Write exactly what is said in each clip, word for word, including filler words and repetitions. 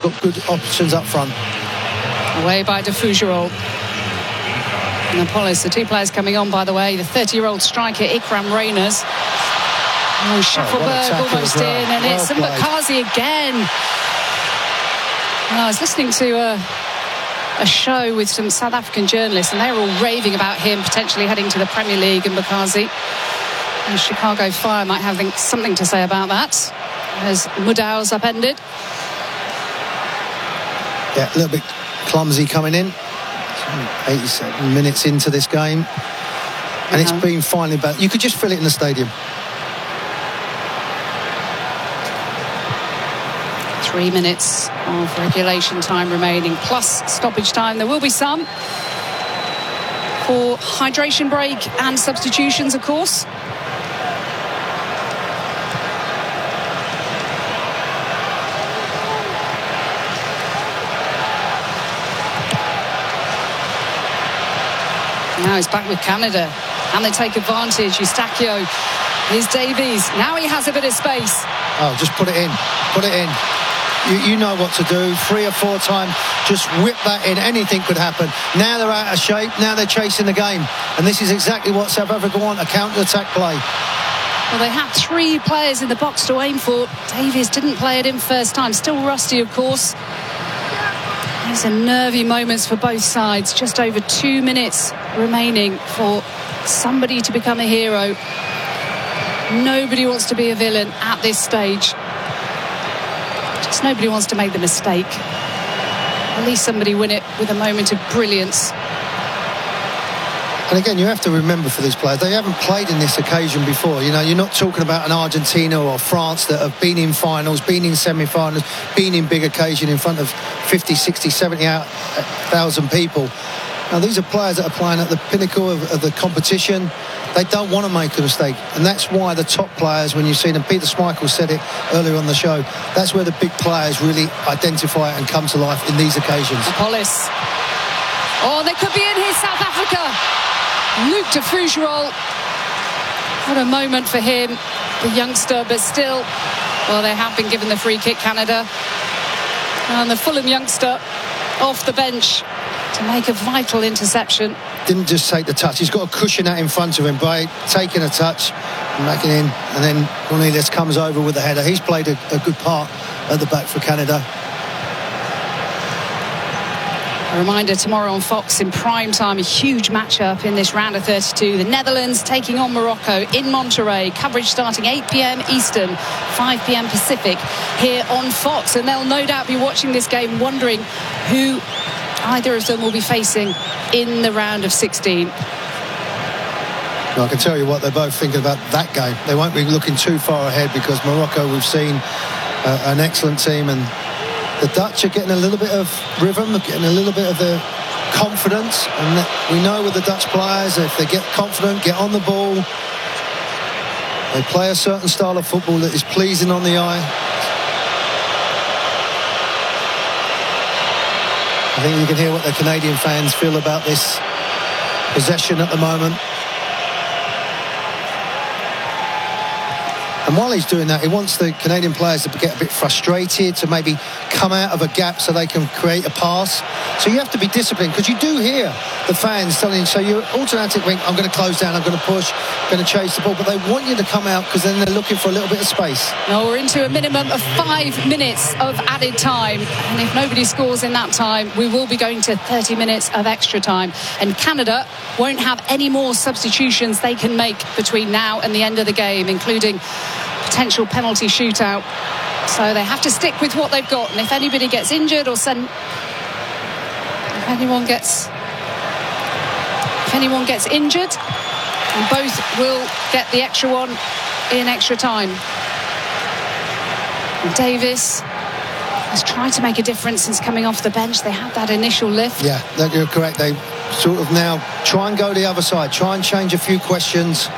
got good options up front. Away by De Fougerolles. And Napolis, the two players coming on, by the way, the thirty-year-old striker Ikram Reyners. Oh, Schaffelberg oh, almost well. in, and well it's Mbakazi again. Oh, I was listening to a, a show with some South African journalists, and they were all raving about him potentially heading to the Premier League, and Mbakazi. And Chicago Fire might have something to say about that, as Mudau's upended. Yeah, a little bit clumsy coming in. eighty-seven minutes into this game, and it's been finally back. You could just feel it in the stadium. Three minutes of regulation time remaining, plus stoppage time. There will be some for hydration break and substitutions, of course. Now he's back with Canada, and they take advantage. Eustachio, here's Davies. Now he has a bit of space. Oh, just put it in. Put it in. You, you know what to do. Three or four times, just whip that in. Anything could happen. Now they're out of shape. Now they're chasing the game. And this is exactly what South Africa want, a counter-attack play. Well, they had three players in the box to aim for. Davies didn't play it in first time. Still rusty, of course. These are nervy moments for both sides. Just over two minutes remaining for somebody to become a hero. Nobody wants to be a villain at this stage. Just nobody wants to make the mistake. At least somebody win it with a moment of brilliance. And again, you have to remember for these players, they haven't played in this occasion before. You know, you're not talking about an Argentina or France that have been in finals, been in semi-finals, been in big occasion in front of fifty, sixty, seventy thousand people. Now, these are players that are playing at the pinnacle of, of the competition. They don't want to make a mistake. And that's why the top players, when you see them, Peter Schmeichel said it earlier on the show, that's where the big players really identify and come to life in these occasions. Napolis. Oh, they could be in here, South Africa. Luc De Fougerolles. What a moment for him, the youngster, but still, well, they have been given the free kick, Canada. And the Fulham youngster off the bench to make a vital interception. Didn't just take the touch. He's got a cushion out in front of him by taking a touch and backing in. And then Cornelius comes over with the header. He's played a, a good part at the back for Canada. A reminder, tomorrow on Fox in prime time, a huge matchup in this round of thirty-two. The Netherlands taking on Morocco in Monterrey. Coverage starting eight p m Eastern, five p m Pacific here on Fox. And they'll no doubt be watching this game wondering who either of them will be facing in the round of sixteen. Well, I can tell you what they're both thinking about that game. They won't be looking too far ahead because Morocco, we've seen uh, an excellent team, and the Dutch are getting a little bit of rhythm, getting a little bit of the confidence, and we know with the Dutch players, if they get confident, get on the ball, they play a certain style of football that is pleasing on the eye. I think you can hear what the Canadian fans feel about this possession at the moment. And while he's doing that, he wants the Canadian players to get a bit frustrated, to maybe come out of a gap so they can create a pass. So you have to be disciplined, because you do hear the fans telling you, so you're automatically, I'm going to close down, I'm going to push, I'm going to chase the ball, but they want you to come out because then they're looking for a little bit of space. No, we're into a minimum of five minutes of added time. And if nobody scores in that time, we will be going to thirty minutes of extra time. And Canada won't have any more substitutions they can make between now and the end of the game, including potential penalty shootout. So they have to stick with what they've got, and if anybody gets injured or send if anyone gets if anyone gets injured, and both will get the extra one in extra time. And Davis has tried to make a difference since coming off the bench. They had that initial lift. Yeah, you're correct. They sort of now try and go the other side, try and change a few questions.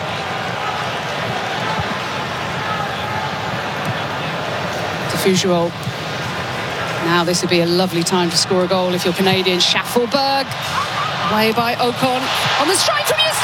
Fougerolles. Now this would be a lovely time to score a goal if you're Canadian. Schaffelberg, away by Ocon, on the strike from Eustachio.